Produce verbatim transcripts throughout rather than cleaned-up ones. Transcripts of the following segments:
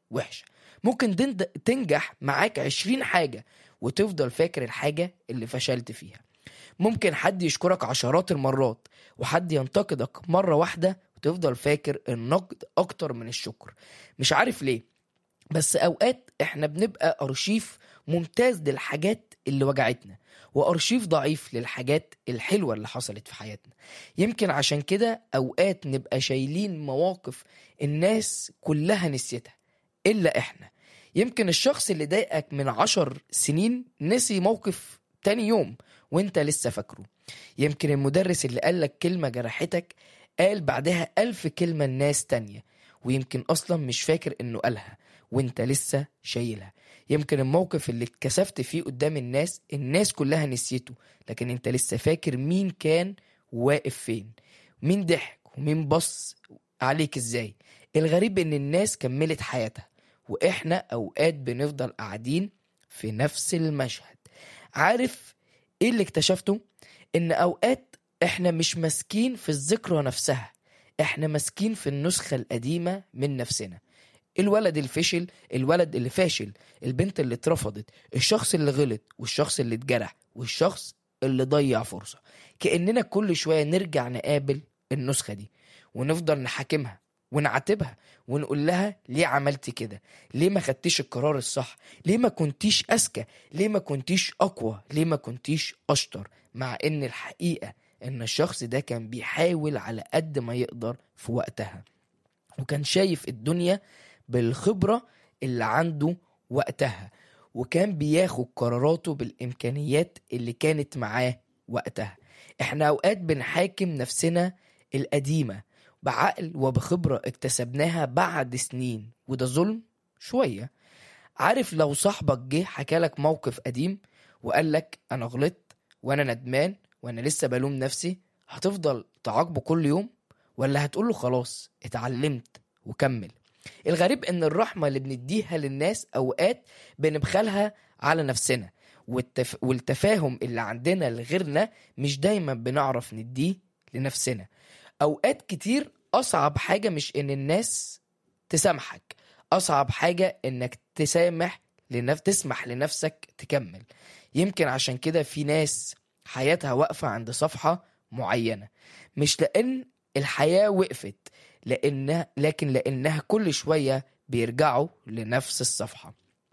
وحشة. ممكن تند- تنجح معاك عشرين حاجة وتفضل فاكر الحاجة اللي فشلت فيها. ممكن حد يشكرك عشرات المرات وحد ينتقدك مرة واحدة وتفضل فاكر النقد أكتر من الشكر. مش عارف ليه، بس أوقات إحنا بنبقى أرشيف ممتاز للحاجات اللي وجعتنا وأرشيف ضعيف للحاجات الحلوة اللي حصلت في حياتنا. يمكن عشان كده أوقات نبقى شايلين مواقف الناس كلها نسيتها إلا إحنا. يمكن الشخص اللي ضايقك من عشر سنين نسي موقف تاني يوم وانت لسه فاكره. يمكن المدرس اللي قالك كلمة جرحتك قال بعدها ألف كلمة الناس تانية، ويمكن أصلا مش فاكر إنه قالها وانت لسه شايلها. يمكن الموقف اللي اتكسفت فيه قدام الناس الناس كلها نسيته، لكن انت لسه فاكر مين كان واقف فين، مين ضحك ومين بص عليك ازاي. الغريب ان الناس كملت حياتها واحنا اوقات بنفضل قاعدين في نفس المشهد. عارف ايه اللي اكتشفته؟ ان اوقات احنا مش ماسكين في الذكرى نفسها، احنا ماسكين في النسخة القديمة من نفسنا. الولد الفشل، الولد اللي فاشل، البنت اللي اترفضت، الشخص اللي غلط والشخص اللي اتجرح والشخص اللي ضيع فرصة. كأننا كل شوية نرجع نقابل النسخة دي ونفضل نحاكمها ونعاتبها ونقول لها ليه عملتي كده، ليه ما خدتيش القرار الصح، ليه ما كنتيش أذكى، ليه ما كنتيش أقوى، ليه ما كنتيش أشطر. مع إن الحقيقة إن الشخص ده كان بيحاول على قد ما يقدر في وقتها، وكان شايف الدنيا بالخبرة اللي عنده وقتها، وكان بياخد قراراته بالإمكانيات اللي كانت معاه وقتها. احنا أوقات بنحاكم نفسنا القديمة بعقل وبخبرة اكتسبناها بعد سنين، وده ظلم شوية. عارف لو صاحبك جه حكالك موقف قديم وقالك أنا غلطت وأنا ندمان وأنا لسه بلوم نفسي، هتفضل تعاقبه كل يوم ولا هتقوله خلاص اتعلمت وكمل؟ الغريب ان الرحمة اللي بنديها للناس اوقات بنبخلها على نفسنا، والتف... والتفاهم اللي عندنا لغيرنا مش دايما بنعرف نديه لنفسنا. اوقات كتير اصعب حاجة مش ان الناس تسامحك، اصعب حاجة انك تسامح لنف... تسمح لنفسك تكمل. يمكن عشان كده في ناس حياتها واقفة عند صفحة معينة، مش لان الحياة وقفت، لأنها لكن لأنها كل شوية بيرجعوا لنفس الصفحة،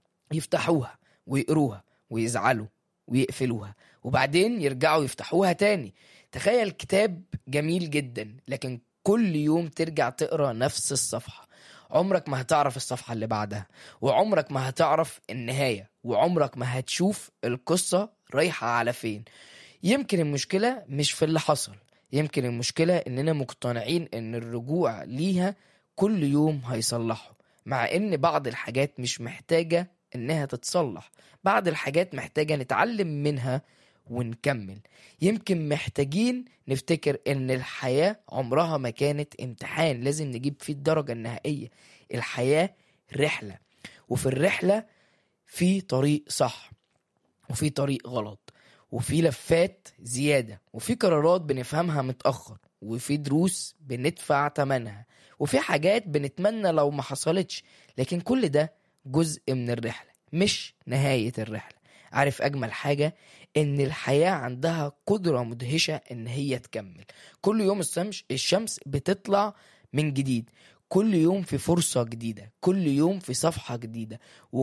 يفتحوها ويقروها ويزعلوا ويقفلوها وبعدين يرجعوا يفتحوها تاني. تخيل كتاب جميل جدا لكن كل يوم ترجع تقرأ نفس الصفحة. عمرك ما هتعرف الصفحة اللي بعدها، وعمرك ما هتعرف النهاية، وعمرك ما هتشوف القصة رايحة على فين. يمكن المشكلة مش في اللي حصل، يمكن المشكلة إننا مقتنعين إن الرجوع ليها كل يوم هيصلحه، مع إن بعض الحاجات مش محتاجة إنها تتصلح، بعض الحاجات محتاجة نتعلم منها ونكمل. يمكن محتاجين نفتكر إن الحياة عمرها ما كانت امتحان لازم نجيب فيه الدرجة النهائية. الحياة رحلة، وفي الرحلة في طريق صح وفي طريق غلط، وفي لفات زيادة، وفي قرارات بنفهمها متأخر، وفي دروس بندفع تمنها، وفي حاجات بنتمنى لو ما حصلتش. لكن كل ده جزء من الرحلة مش نهاية الرحلة. عارف أجمل حاجة؟ إن الحياة عندها قدرة مدهشة إن هي تكمل. كل يوم الشمس الشمس بتطلع من جديد، كل يوم في فرصة جديدة، كل يوم في صفحة جديدة،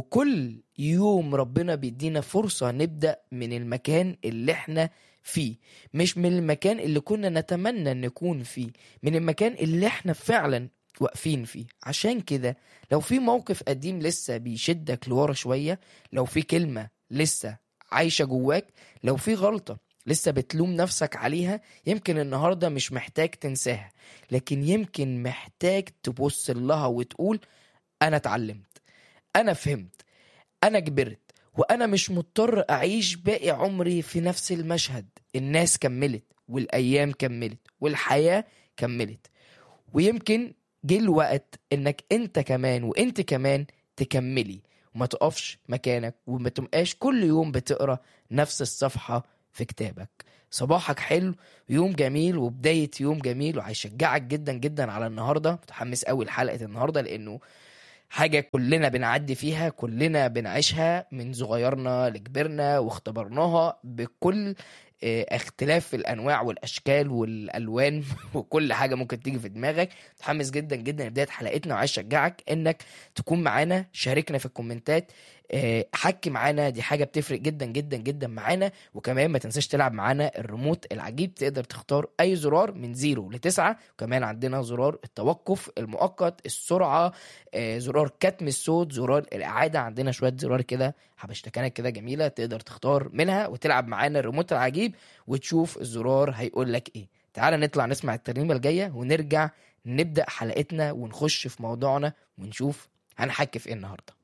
وكل يوم ربنا بيدينا فرصة نبدأ من المكان اللي احنا فيه، مش من المكان اللي كنا نتمنى نكون فيه، من المكان اللي احنا فعلا واقفين فيه. عشان كده لو في موقف قديم لسه بيشدك لورا شوية، لو في كلمة لسه عايشة جواك، لو في غلطة لسه بتلوم نفسك عليها، يمكن النهاردة مش محتاج تنساها، لكن يمكن محتاج تبص لها وتقول أنا اتعلمت، أنا فهمت، أنا كبرت، وأنا مش مضطر أعيش باقي عمري في نفس المشهد. الناس كملت والأيام كملت والحياة كملت، ويمكن جه الوقت إنك أنت كمان وأنت كمان تكملي وما تقفش مكانك، وما تبقاش كل يوم بتقرأ نفس الصفحة في كتابك. صباحك حلو، يوم جميل وبداية يوم جميل، وهيشجعك جدا جدا على النهاردة. متحمس قوي لحلقة النهاردة لأنه حاجة كلنا بنعدي فيها، كلنا بنعيشها من صغيرنا لكبرنا، واختبرناها بكل آه، اختلاف الانواع والاشكال والالوان وكل حاجه ممكن تيجي في دماغك. متحمس جدا جدا لبدايه حلقتنا، وعايز اشجعك انك تكون معانا. شاركنا في الكومنتات، آه، حكي معانا، دي حاجه بتفرق جدا جدا جدا معانا. وكمان ما تنساش تلعب معانا الريموت العجيب، تقدر تختار اي زرار من زيرو لتسعة. وكمان عندنا زرار التوقف المؤقت، السرعه، آه، زرار كتم الصوت، زرار الاعاده. عندنا شويه زرار كده حبشتكنات كده جميله تقدر تختار منها وتلعب معانا الريموت العجيب، وتشوف الزرار هيقول لك ايه. تعال نطلع نسمع الترنيمه الجايه ونرجع نبدا حلقتنا ونخش في موضوعنا ونشوف هنحكي في ايه النهارده.